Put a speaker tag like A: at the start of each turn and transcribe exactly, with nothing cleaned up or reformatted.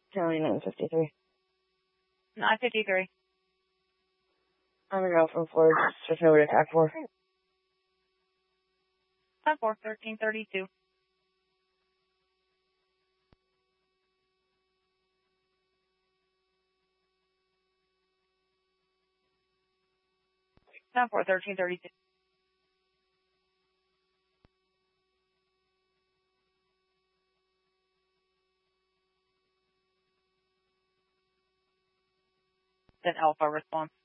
A: County nine fifty-three.
B: nine fifty-three.
A: I'm gonna go from Ford, switching over to T A C four.
B: ten four, thirteen thirty-two. ten four, thirteen thirty-two. Then Alpha response.